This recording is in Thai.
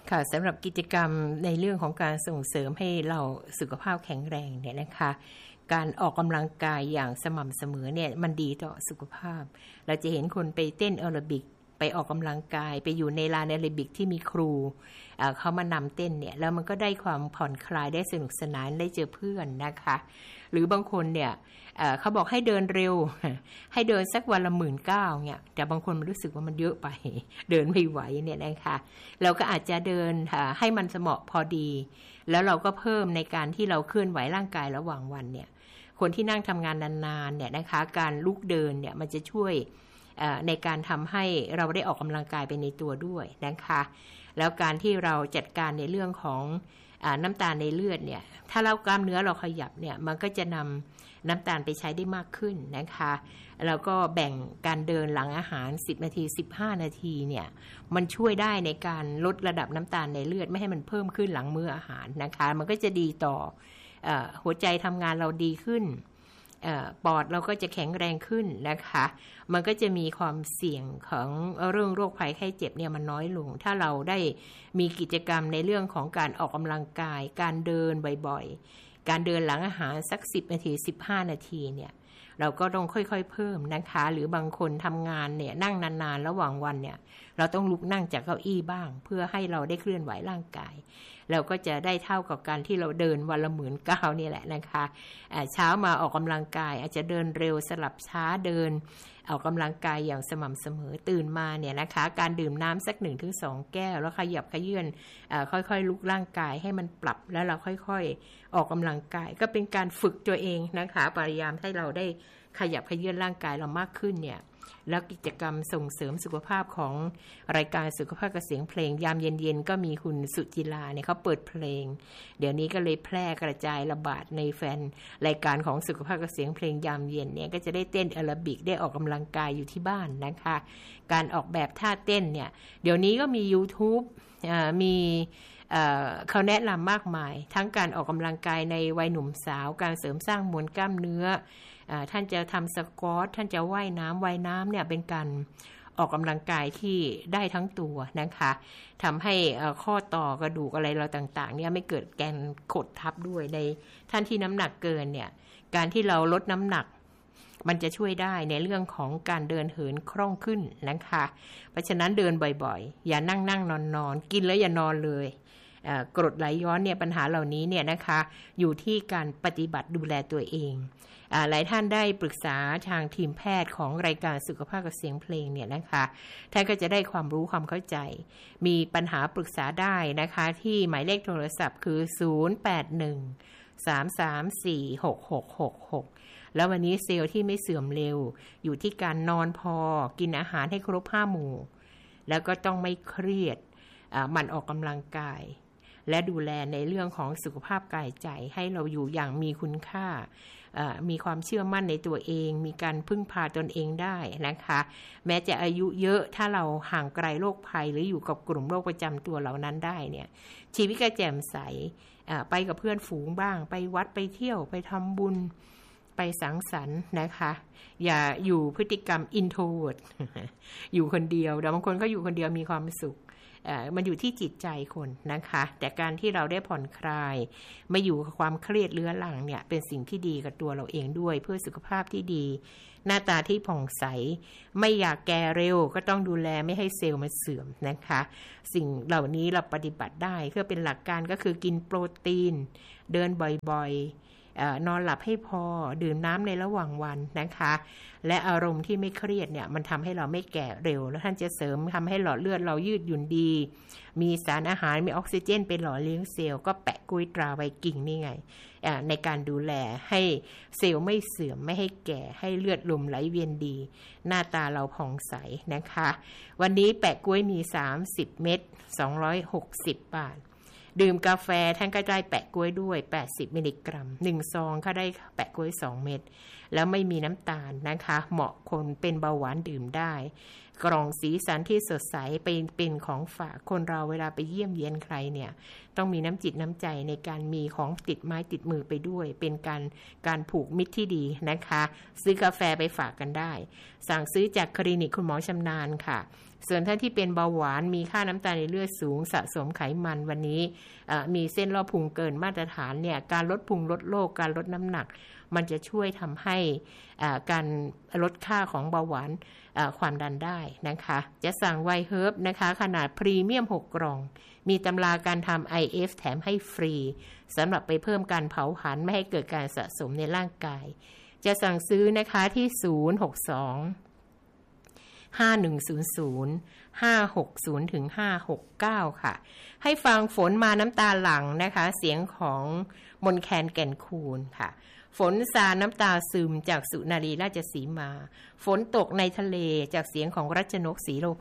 ค่ะสำหรับกิจกรรมในเรื่องของการส่งเสริมให้เราสุขภาพแข็งแรงเนี่ยนะคะการออกกำลังกายอย่างสม่ำเสมอเนี่ยมันดีต่อสุขภาพเราจะเห็นคนไปเต้นแอโรบิกไปออกกำลังกายไปอยู่ในลานแอโรบิกที่มีครูเขามานำเต้นเนี่ยแล้วมันก็ได้ความผ่อนคลายได้สนุกสนานได้เจอเพื่อนนะคะหรือบางคนเนี่ยเขาบอกให้เดินเร็วให้เดินสักวันละ 19,000 เนี่ยแต่บางคนมันรู้สึกว่ามันเยอะไปเดินไม่ไหวเนี่ยนะคะเราก็อาจจะเดินให้มันเหมาะพอดีแล้วเราก็เพิ่มในการที่เราเคลื่อนไหวร่างกายระหว่างวันเนี่ยคนที่นั่งทำงานนานๆเนี่ยนะคะการลุกเดินเนี่ยมันจะช่วยในการทำให้เราได้ออกกำลังกายไปในตัวด้วยนะคะแล้วการที่เราจัดการในเรื่องของน้ำตาลในเลือดเนี่ยถ้าเรากล้ามเนื้อเราขยับเนี่ยมันก็จะนำน้ำตาลไปใช้ได้มากขึ้นนะคะแล้วก็แบ่งการเดินหลังอาหาร10 นาที 15 นาทีเนี่ยมันช่วยได้ในการลดระดับน้ำตาลในเลือดไม่ให้มันเพิ่มขึ้นหลังมื้ออาหารนะคะมันก็จะดีต่อหัวใจทำงานเราดีขึ้นปอดเราก็จะแข็งแรงขึ้นนะคะมันก็จะมีความเสี่ยงของเรื่องโรคภัยไข้เจ็บเนี่ยมันน้อยลงถ้าเราได้มีกิจกรรมในเรื่องของการออกกำลังกายการเดินบ่อยๆการเดินหลังอาหารสัก10 นาที 15 นาทีเนี่ยเราก็ต้องค่อยๆเพิ่มนะคะหรือบางคนทำงานเนี่ยนั่งนานๆระหว่างวันเนี่ยเราต้องลุกนั่งจากเก้าอี้บ้างเพื่อให้เราได้เคลื่อนไหวร่างกายเราก็จะได้เท่ากับการที่เราเดินวันละ 19,000 นี่แหละนะคะเช้ามาออกกำลังกายอาจจะเดินเร็วสลับช้าเดินออกกำลังกายอย่างสม่ำเสมอตื่นมาเนี่ยนะคะการดื่มน้ำสัก 1-2 แก้วแล้วขยับเขยื้อนค่อยๆลุกร่างกายให้มันปรับแล้วเราค่อยๆออกกำลังกายก็เป็นการฝึกตัวเองนะคะพยายามให้เราได้ขยับเขยื้อนร่างกายเรามากขึ้นเนี่ยแล้วกิจกรรมส่งเสริมสุขภาพของรายการสุขภาพกับเสียงเพลงยามเย็นๆก็มีคุณสุจิลาเนี่ยเขาเปิดเพลงเดี๋ยวนี้ก็เลยแพร่กระจายระบาดในแฟนรายการของสุขภาพกับเสียงเพลงยามเย็นเนี่ยก็จะได้เต้นแอโรบิกได้ออกกำลังกายอยู่ที่บ้านนะคะการออกแบบท่าเต้นเนี่ยเดี๋ยวนี้ก็มี YouTube มีเขาแนะนำมากมายทั้งการออกกำลังกายในวัยหนุ่มสาวการเสริมสร้างมวลกล้ามเนื้อท่านจะทำสควอตท่านจะว่ายน้ำเนี่ยเป็นการออกกำลังกายที่ได้ทั้งตัวนะคะทำให้ข้อต่อกระดูกอะไรเราต่างๆเนี่ยไม่เกิดแกนกดทับด้วยในท่านที่น้ำหนักเกินเนี่ยการที่เราลดน้ำหนักมันจะช่วยได้ในเรื่องของการเดินเหินคล่องขึ้นนะคะเพราะฉะนั้นเดินบ่อยๆอย่านั่งนอนกินแล้วอย่านอนเลยกรดไหลย้อนเนี่ยปัญหาเหล่านี้เนี่ยนะคะอยู่ที่การปฏิบัติดูแลตัวเองหลายท่านได้ปรึกษาทางทีมแพทย์ของรายการสุขภาพกับเสียงเพลงเนี่ยนะคะท่านก็จะได้ความรู้ความเข้าใจมีปัญหาปรึกษาได้นะคะที่หมายเลขโทรศัพท์คือ0813346666แล้ววันนี้เซลล์ที่ไม่เสื่อมเร็วอยู่ที่การนอนพอกินอาหารให้ครบ5 หมู่แล้วก็ต้องไม่เครียดมันออกกำลังกายและดูแลในเรื่องของสุขภาพกายใจให้เราอยู่อย่างมีคุณค่ามีความเชื่อมั่นในตัวเองมีการพึ่งพาตนเองได้นะคะแม้จะอายุเยอะถ้าเราห่างไกลโรคภัยหรืออยู่กับกลุ่มโรคประจำตัวเหล่านั้นได้เนี่ยชีวิตก็แจ่มใสไปกับเพื่อนฝูงบ้างไปวัดไปเที่ยวไปทำบุญไปสังสรรค์นะคะอย่าอยู่พฤติกรรม introvert อยู่คนเดียวแต่บางคนก็อยู่คนเดียวมีความสุขมันอยู่ที่จิตใจคนนะคะแต่การที่เราได้ผ่อนคลายไม่อยู่กับความเครียดเรื้อรังเนี่ยเป็นสิ่งที่ดีกับตัวเราเองด้วยเพื่อสุขภาพที่ดีหน้าตาที่ผ่องใสไม่อยากแก่เร็วก็ต้องดูแลไม่ให้เซลล์มันเสื่อมนะคะสิ่งเหล่านี้เราปฏิบัติได้เพื่อเป็นหลักการก็คือกินโปรตีนเดินบ่อยๆนอนหลับให้พอดื่มน้ำในระหว่างวันนะคะและอารมณ์ที่ไม่เครียดเนี่ยมันทำให้เราไม่แก่เร็วแล้วท่านจะเสริมทำให้หลอดเลือดเรายืดหยุ่นดีมีสารอาหารมีออกซิเจนเป็นหล่อเลี้ยงเซลล์ก็แปะกล้วยตราไวกิ่งนี่ไงในการดูแลให้เซลล์ไม่เสื่อมไม่ให้แก่ให้เลือดลมไหลเวียนดีหน้าตาเราผ่องใสนะคะวันนี้แปะกล้วยมี30 เม็ด260 บาทดื่มกาแฟท่านก็ได้แปะกล้วยด้วย80 มิลลิกรัม1 ซองก็ได้แปะกล้วย2 เม็ดแล้วไม่มีน้ำตาลนะคะเหมาะคนเป็นเบาหวานดื่มได้กล่องสีสันที่สดใสเป็นของฝากคนเราเวลาไปเยี่ยมเยียนใครเนี่ยต้องมีน้ำจิตน้ำใจในการมีของติดไม้ติดมือไปด้วยเป็นการผูกมิตรที่ดีนะคะซื้อกาแฟไปฝากกันได้สั่งซื้อจากคลินิกคุณหมอชำนาญค่ะส่วนท่านที่เป็นเบาหวานมีค่าน้ำตาลในเลือดสูงสะสมไขมันวันนี้มีเส้นรอบพุงเกินมาตรฐานเนี่ยการลดพุงลดโรคการลดน้ำหนักมันจะช่วยทำให้การลดค่าของเบาหวานความดันได้นะคะจะสั่งไวเฮิร์บนะคะขนาดพรีเมียม6 กล่องมีตำราการทำ IF แถมให้ฟรีสำหรับไปเพิ่มการเผาผลาญไม่ให้เกิดการสะสมในร่างกายจะสั่งซื้อนะคะที่062 5100 560ถึง569ค่ะให้ฟังฝนมาน้ำตาหลังนะคะเสียงของมนแคนแก่นคูนค่ะฝนสาน้ำตาซึมจากสุนารีราชสีมาฝนตกในทะเลจากเสียงของรัชนกศรีโลภ